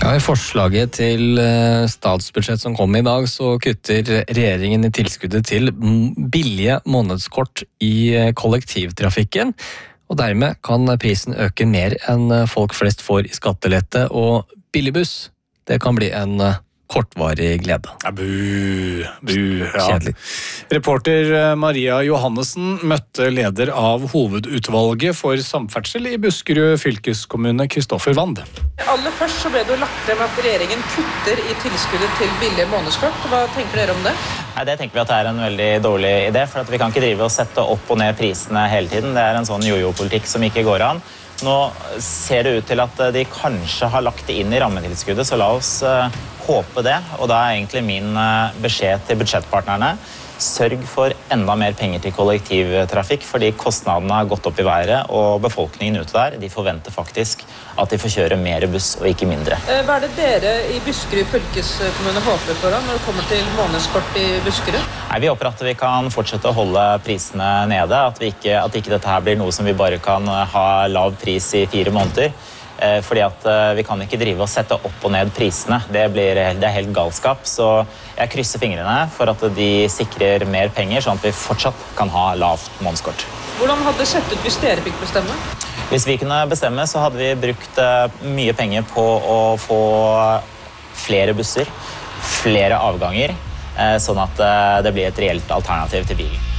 Ja, I forslaget til statsbudsjett som kom I dag, så kutter regjeringen I tilskuddet til billige månedskort I kollektivtrafikken, og dermed kan prisen øke mer enn folk flest får I skattelette, og billigbuss, det kan bli en kortvarig glede. Ja, ja. Kjedelig. Reporter Maria Johannessen møtte leder av hovedutvalget for samferdsel I Buskerud fylkeskommune, Kristoffer Wand. Aller først så ble det jo lagt frem at regjeringen kutter I tilskuddet til billige månedskort. Hva tenker dere om det? Nei, det tenker vi at det en veldig dårlig idé, for at vi kan ikke drive og sette opp og ned prisene hele tiden. Det en sånn jojo-politikk som ikke går an. Nå ser det ut til at de kanskje har lagt det inn I rammetilskuddet, så la oss håpe det. Og da egentlig min beskjed til budsjettpartnerne. Sørg for enda mer penger til kollektivtrafikk, fordi kostnadene har gått opp I været, og befolkningen ute der, de forventer faktisk at de får kjøre mer buss og ikke mindre. Hva det dere I Buskerud fylkeskommune håper for når det kommer til månedskort I Buskerud? Nei, vi håper at vi kan fortsette å holde prisene nede, at ikke dette her blir noe som vi bare kan ha lav pris I 4 måneder. Fordi at vi kan ikke drive og sette opp og ned prisene. Det helt galskap, så jeg krysser fingrene for at de sikrer mer penger, sånn at vi fortsatt kan ha lavt månedskort. Hvordan hadde det sett ut hvis dere fikk bestemme? Hvis vi kunne bestemme, så hadde vi brukt mye penger på å få flere busser, flere avganger, sånn at det blir et reelt alternativ til bilen.